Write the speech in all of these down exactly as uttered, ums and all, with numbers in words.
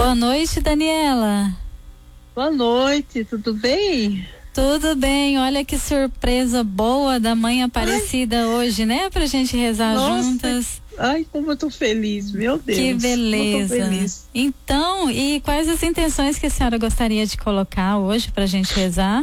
Boa noite, Daniela. Boa noite, tudo bem? Tudo bem, olha que surpresa boa da mãe Aparecida Ai. hoje, né? Pra gente rezar Nossa. juntas. Ai, como eu tô feliz, meu Deus. Que beleza. Feliz. Então, e quais as intenções que a senhora gostaria de colocar hoje pra gente rezar?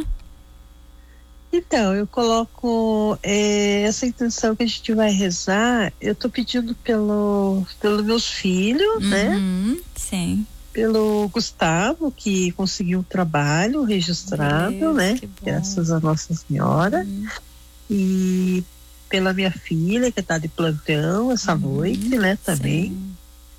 Então, eu coloco é, essa intenção que a gente vai rezar, eu tô pedindo pelo, pelos meus filhos, uhum, né? Sim. Pelo Gustavo, que conseguiu um trabalho registrado, Deus, né? Graças a Nossa Senhora. Uhum. E pela minha filha, que está de plantão essa uhum, noite, né? Também. Sim.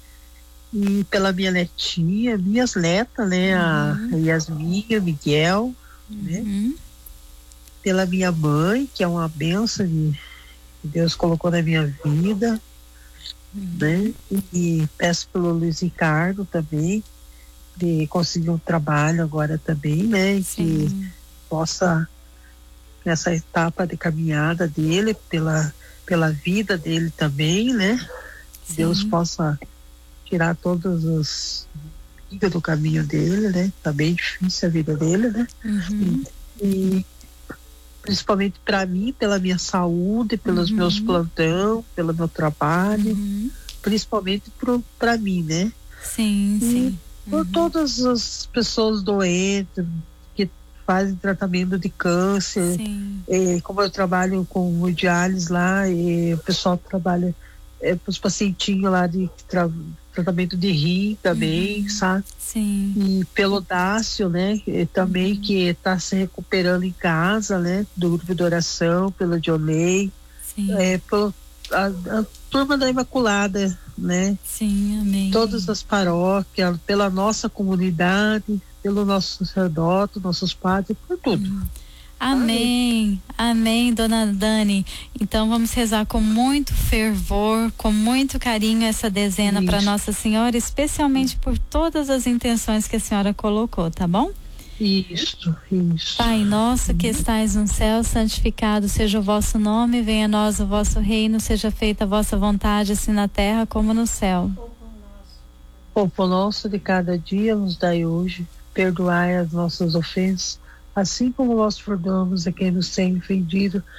E pela minha netinha, minhas netas, né? Uhum. A Yasmin, o Miguel, uhum, né? Pela minha mãe, que é uma benção de, que Deus colocou na minha vida. Uhum. Né? E peço pelo Luiz Ricardo também, de conseguir um trabalho agora também, né? Sim. Que possa, nessa etapa de caminhada dele, pela, pela vida dele também, né? Sim. Deus possa tirar todos os do caminho dele, né? Tá bem difícil a vida dele, né? Uhum. E, e principalmente para mim, pela minha saúde, pelos uhum, meus plantão, pelo meu trabalho, uhum, principalmente para mim, né? Sim, e sim. Por uhum. todas as pessoas doentes que fazem tratamento de câncer, e, como eu trabalho com o diálise lá, e o pessoal trabalha é, para os pacientinhos lá de tra, tratamento de rim também, uhum. sabe? Sim. E pelo Dácio, né? E também uhum. que está se recuperando em casa, né? Do grupo de oração, pelo Dionei, é, pelo, a, a turma da Imaculada, né? Sim, amém. Todas as paróquias, pela nossa comunidade, pelo nosso sacerdote, nossos padres, por tudo. Hum. Amém, amém, dona Dani. Então vamos rezar com muito fervor, com muito carinho essa dezena para Nossa Senhora, especialmente por todas as intenções que a senhora colocou, tá bom? Isso, isso. Pai nosso que estais no céu, santificado seja o vosso nome, venha a nós o vosso reino, seja feita a vossa vontade, assim na terra como no céu. O pão nosso de cada dia nos dai hoje, perdoai as nossas ofensas, assim como nós perdoamos a quem nos tem ofendido,